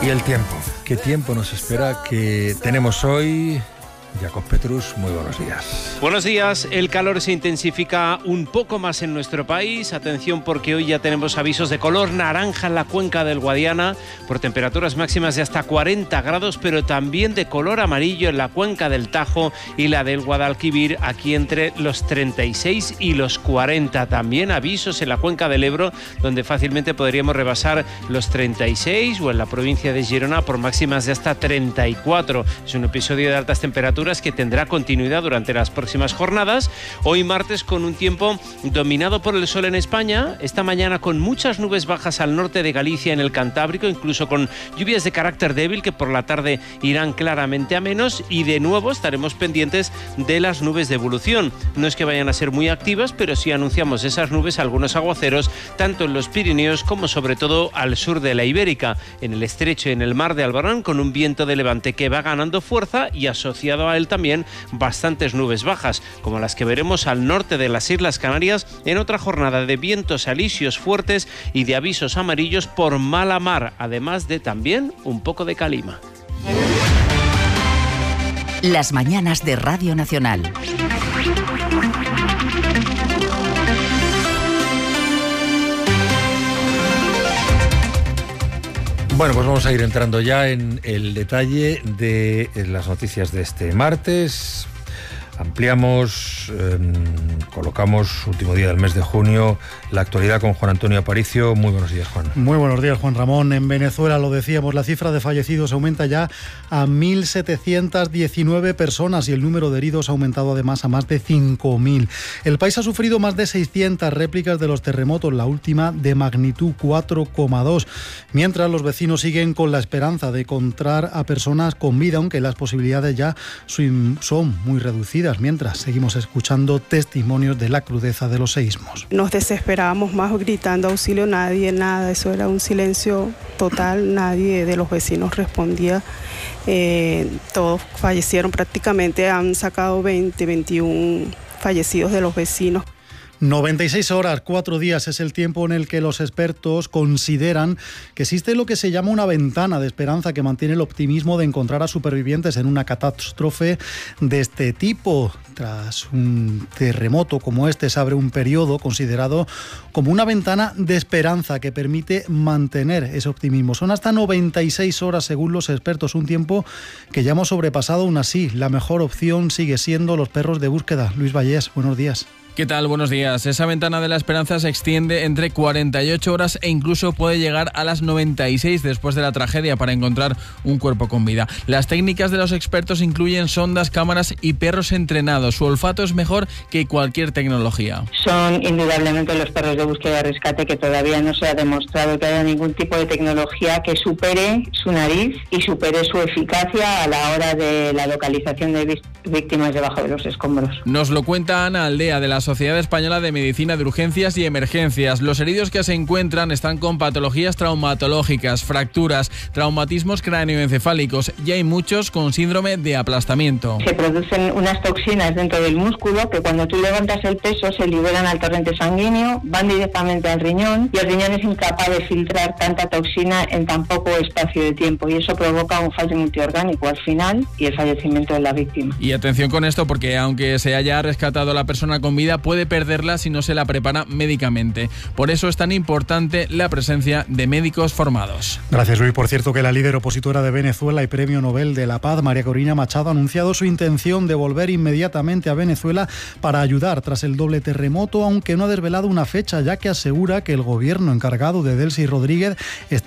Y el tiempo. ¿Qué tiempo nos espera que tenemos hoy? Jacob Petrus, muy buenos días. Buenos días. El calor se intensifica un poco más en nuestro país. Atención, porque hoy ya tenemos avisos de color naranja en la cuenca del Guadiana por temperaturas máximas de hasta 40 grados, pero también de color amarillo en la cuenca del Tajo y la del Guadalquivir, aquí entre los 36 y los 40. También avisos en la cuenca del Ebro, donde fácilmente podríamos rebasar los 36, o en la provincia de Girona por máximas de hasta 34. Es un episodio de altas temperaturas que tendrá continuidad durante las próximas jornadas. Hoy martes con un tiempo dominado por el sol en España, esta mañana con muchas nubes bajas al norte de Galicia, en el Cantábrico, incluso con lluvias de carácter débil que por la tarde irán claramente a menos, y de nuevo estaremos pendientes de las nubes de evolución. No es que vayan a ser muy activas, pero sí anunciamos esas nubes, algunos aguaceros, tanto en los Pirineos como sobre todo al sur de la Ibérica, en el estrecho y en el mar de Alborán, con un viento de levante que va ganando fuerza y asociado a él también bastantes nubes bajas, como las que veremos al norte de las Islas Canarias, en otra jornada de vientos alisios fuertes y de avisos amarillos por mala mar, además de también un poco de calima. Las mañanas de Radio Nacional. Bueno, pues vamos a ir entrando ya en el detalle de las noticias de este martes. Ampliamos, colocamos, último día del mes de junio, la actualidad con Juan Antonio Aparicio. Muy buenos días, Juan. Muy buenos días, Juan Ramón. En Venezuela, lo decíamos, la cifra de fallecidos aumenta ya a 1.719 personas y el número de heridos ha aumentado además a más de 5.000. El país ha sufrido más de 600 réplicas de los terremotos, la última de magnitud 4,2, mientras los vecinos siguen con la esperanza de encontrar a personas con vida, aunque las posibilidades ya son muy reducidas. Mientras seguimos escuchando testimonios de la crudeza de los seísmos. Nos desesperábamos más gritando auxilio, nadie, nada, eso era un silencio total, nadie de los vecinos respondía. Todos fallecieron prácticamente, han sacado 21 fallecidos de los vecinos. 96 horas, 4 días es el tiempo en el que los expertos consideran que existe lo que se llama una ventana de esperanza que mantiene el optimismo de encontrar a supervivientes en una catástrofe de este tipo. Tras un terremoto como este se abre un periodo considerado como una ventana de esperanza que permite mantener ese optimismo. Son hasta 96 horas según los expertos, un tiempo que ya hemos sobrepasado. Aún así, la mejor opción sigue siendo los perros de búsqueda. Luis Vallés, buenos días. ¿Qué tal? Buenos días. Esa ventana de la esperanza se extiende entre 48 horas e incluso puede llegar a las 96 después de la tragedia para encontrar un cuerpo con vida. Las técnicas de los expertos incluyen sondas, cámaras y perros entrenados. Su olfato es mejor que cualquier tecnología. Son indudablemente los perros de búsqueda y rescate, que todavía no se ha demostrado que haya ningún tipo de tecnología que supere su nariz y supere su eficacia a la hora de la localización de víctimas debajo de los escombros. Nos lo cuenta Ana Aldea, de la Sociedad Española de Medicina de Urgencias y Emergencias. Los heridos que se encuentran están con patologías traumatológicas, fracturas, traumatismos cráneoencefálicos y hay muchos con síndrome de aplastamiento. Se producen unas toxinas dentro del músculo que cuando tú levantas el peso se liberan al torrente sanguíneo, van directamente al riñón y el riñón es incapaz de filtrar tanta toxina en tan poco espacio de tiempo y eso provoca un fallo multiorgánico al final y el fallecimiento de la víctima. Y atención con esto, porque aunque se haya rescatado a la persona con vida, puede perderla si no se la prepara médicamente. Por eso es tan importante la presencia de médicos formados. Gracias, Luis. Por cierto, que la líder opositora de Venezuela y Premio Nobel de la Paz, María Corina Machado, ha anunciado su intención de volver inmediatamente a Venezuela para ayudar tras el doble terremoto, aunque no ha desvelado una fecha, ya que asegura que el gobierno encargado de Delcy Rodríguez está